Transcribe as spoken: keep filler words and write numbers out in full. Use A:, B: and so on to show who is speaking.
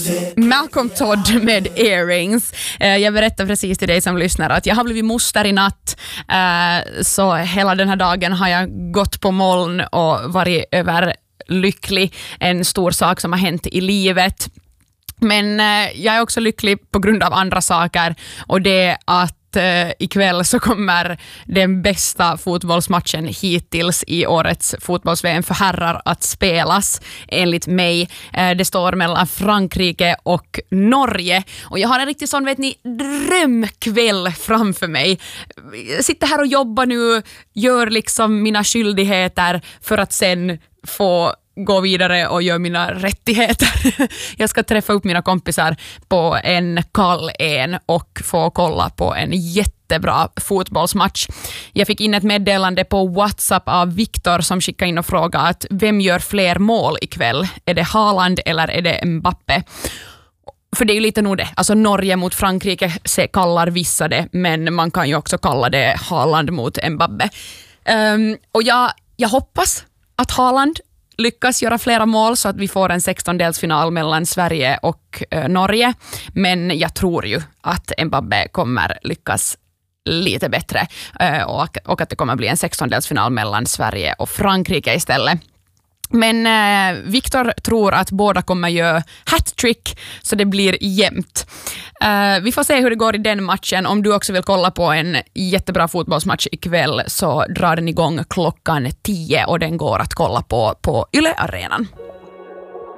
A: Malcolm Todd med Earrings. Jag berättar precis till dig som lyssnar att jag har blivit moster i natt, så hela den här dagen har jag gått på moln och varit överlycklig. En stor sak som har hänt i livet. Men jag är också lycklig på grund av andra saker, och det är att Uh, ikväll så kommer den bästa fotbollsmatchen hittills i årets fotbolls-V M för herrar att spelas, enligt mig. Uh, det står mellan Frankrike och Norge, och jag har en riktigt sån, vet ni, drömkväll framför mig. Jag sitter här och jobbar nu, gör liksom mina skyldigheter för att sen få gå vidare och göra mina rättigheter. Jag ska träffa upp mina kompisar på en kall en och få kolla på en jättebra fotbollsmatch. Jag fick in ett meddelande på WhatsApp av Viktor som skickade in och frågade att vem gör fler mål ikväll? Är det Haaland eller är det Mbappé? För det är ju lite nog det. Alltså Norge mot Frankrike kallar vissa det, men man kan ju också kalla det Haaland mot Mbappé. Um, och jag, jag hoppas att Haaland lyckas göra flera mål så att vi får en sextondelsfinal mellan Sverige och eh, Norge. Men jag tror ju att Mbappé kommer lyckas lite bättre eh, och, och att det kommer bli en sextondelsfinal mellan Sverige och Frankrike istället. Men eh, Viktor tror att båda kommer göra hattrick, så det blir jämnt. Eh, vi får se hur det går i den matchen. Om du också vill kolla på en jättebra fotbollsmatch ikväll så drar den igång klockan tio och den går att kolla på på Yle Arenan.